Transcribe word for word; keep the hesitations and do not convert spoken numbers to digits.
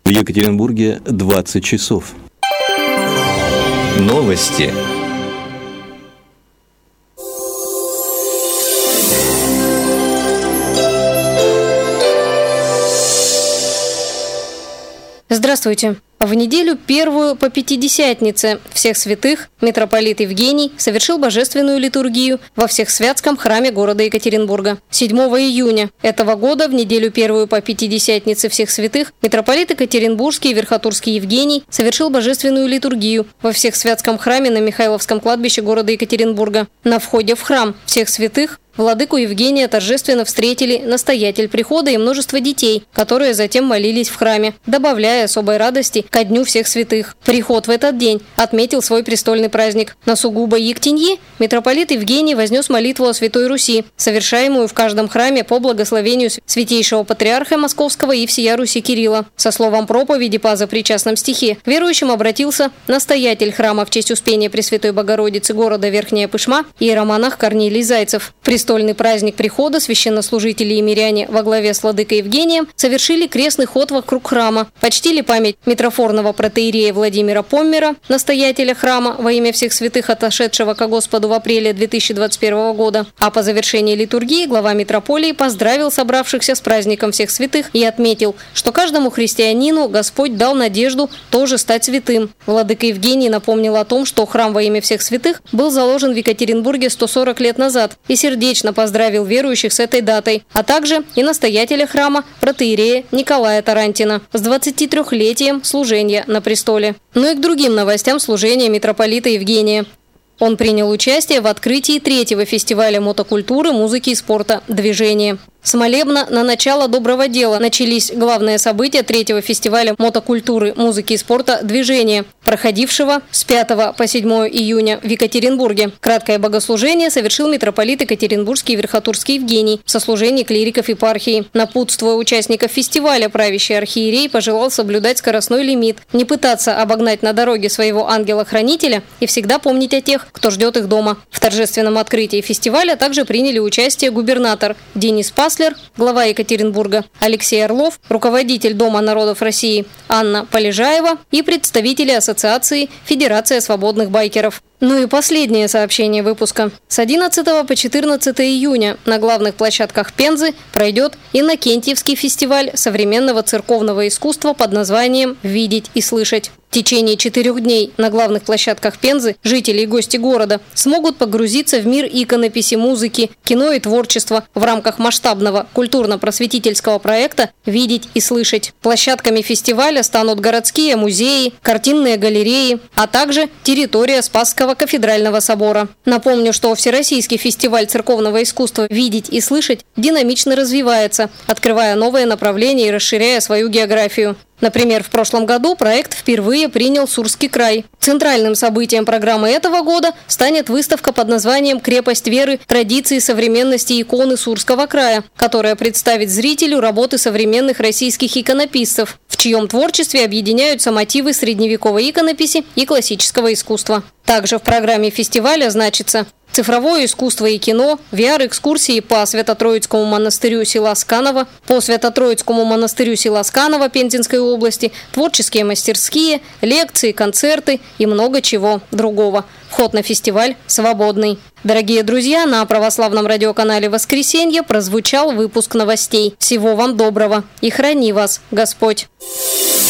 В Екатеринбурге двадцать часов. Новости. Здравствуйте. В неделю первую по Пятидесятнице всех святых митрополит Евгений совершил божественную литургию во Всехсвятском храме города Екатеринбурга. седьмого июня этого года в неделю первую по Пятидесятнице всех святых митрополит Екатеринбургский и Верхотурский Евгений совершил божественную литургию во Всехсвятском храме на Михайловском кладбище города Екатеринбурга. На входе в храм всех святых владыку Евгения торжественно встретили настоятель прихода и множество детей, которые затем молились в храме, добавляя особой радости ко Дню всех святых. Приход в этот день отметил свой престольный праздник. На сугубо Ектеньи митрополит Евгений вознес молитву о Святой Руси, совершаемую в каждом храме по благословению святейшего патриарха Московского и всея Руси Кирилла. Со словом проповеди по запричастном стихе к верующим обратился настоятель храма в честь Успения Пресвятой Богородицы города Верхняя Пышма иеромонах Корнилий Зайцев. Престольный праздник прихода священнослужители и миряне во главе с владыкой Евгением совершили крестный ход вокруг храма, почтили память митрофорного протоиерея Владимира Поммера, настоятеля храма во имя всех святых, отошедшего ко Господу в апреле две тысячи двадцать первого года. А по завершении литургии глава митрополии поздравил собравшихся с праздником всех святых и отметил, что каждому христианину Господь дал надежду тоже стать святым. Владыка Евгений напомнил о том, что храм во имя всех святых был заложен в Екатеринбурге сто сорок лет назад и сердечно поздравил верующих с этой датой, а также и настоятеля храма протоиерея Николая Тарантина с двадцатитрёхлетием служения на престоле. Ну и к другим новостям служения митрополита Евгения. Он принял участие в открытии третьего фестиваля мотокультуры, музыки и спорта «Движение». С молебна на начало доброго дела начались главные события третьего фестиваля мотокультуры, музыки и спорта «Движение», проходившего с пятого по седьмое июня в Екатеринбурге. Краткое богослужение совершил митрополит Екатеринбургский и Верхотурский Евгений в сослужении клириков епархии. Напутствуя участников фестиваля, правящий архиерей пожелал соблюдать скоростной лимит, не пытаться обогнать на дороге своего ангела-хранителя и всегда помнить о тех, кто ждет их дома. В торжественном открытии фестиваля также приняли участие губернатор Денис Паслер, глава Екатеринбурга, Алексей Орлов, руководитель Дома народов России Анна Полежаева и представители Ассоциации Федерация свободных байкеров. Ну и последнее сообщение выпуска. С одиннадцатого по четырнадцатое июня на главных площадках Пензы пройдет Иннокентьевский фестиваль современного церковного искусства под названием «Видеть и слышать». В течение четырех дней на главных площадках Пензы жители и гости города смогут погрузиться в мир иконописи, музыки, кино и творчества в рамках масштабного культурно-просветительского проекта «Видеть и слышать». Площадками фестиваля станут городские музеи, картинные галереи, а также территория Спасского кафедрального собора. Напомню, что Всероссийский фестиваль церковного искусства «Видеть и слышать» динамично развивается, открывая новые направления и расширяя свою географию. Например, в прошлом году проект впервые принял Сурский край. Центральным событием программы этого года станет выставка под названием «Крепость веры. Традиции современности и иконы Сурского края», которая представит зрителю работы современных российских иконописцев, в чьем творчестве объединяются мотивы средневековой иконописи и классического искусства. Также в программе фестиваля значится цифровое искусство и кино, ви ар-экскурсии по Свято-Троицкому монастырю села Сканово, по Свято-Троицкому монастырю села Сканово Пензенской области, творческие мастерские, лекции, концерты и много чего другого. Вход на фестиваль свободный. Дорогие друзья, на православном радиоканале «Воскресенье» прозвучал выпуск новостей. Всего вам доброго и храни вас Господь!